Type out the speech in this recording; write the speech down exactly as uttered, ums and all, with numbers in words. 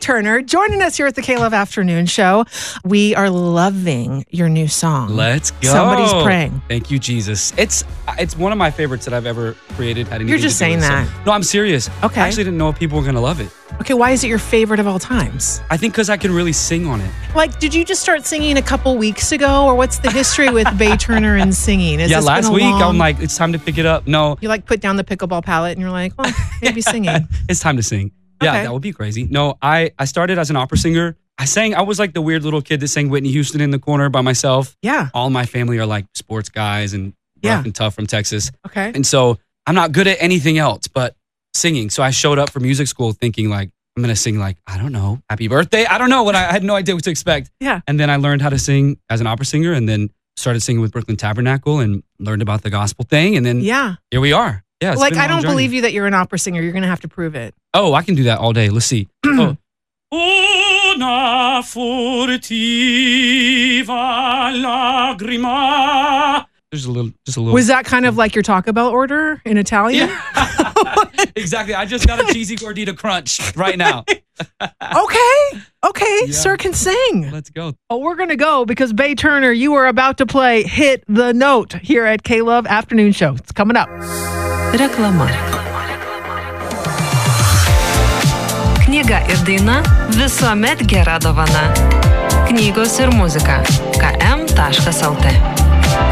Turner joining us here at the K-Love Afternoon Show. We are loving your new song. Let's go. Somebody's Praying. Thank you, Jesus. It's it's one of my favorites that I've ever created. Had You're just saying that. So, no, I'm serious. Okay. I actually didn't know if people were going to love it. Okay, why is it your favorite of all times? I think because I can really sing on it. Like, did you just start singing a couple weeks ago, or what's the history with Bay Turner and singing? Is yeah, this last been a week long... I'm like, it's time to pick it up. No. You like put down the pickleball palette and you're like, well, maybe singing. It's time to sing. Yeah, Okay. that would be crazy. No, I, I started as an opera singer. I sang, I was like the weird little kid that sang Whitney Houston in the corner by myself. Yeah. All my family are like sports guys and Yeah. rough and tough from Texas. Okay. And so I'm not good at anything else but singing. So I showed up for music school thinking like, I'm going to sing like, I don't know, happy birthday. I don't know what I, I had no idea what to expect. Yeah. And then I learned how to sing as an opera singer and then started singing with Brooklyn Tabernacle and learned about the gospel thing. And then Yeah. here we are. Yeah. it's Like, been a I long don't journey. believe you that you're an opera singer. You're going to have to prove it. Oh, I can do that all day. Let's see. oh. Una furtiva lagrima. There's a little, just a little. Was that kind of like your Taco Bell order in Italian? Yeah. Exactly. I just got a cheesy gordita crunch right now. Okay. Okay. Yeah. Sir can sing. Let's go. Oh, we're going to go because Bay Turner, you are about to play Hit the Note here at K-Love Afternoon Show. It's coming up. Reklama. Knyga ir daina visuomet gera dovana. Knygos ir muzika. k m taškas l t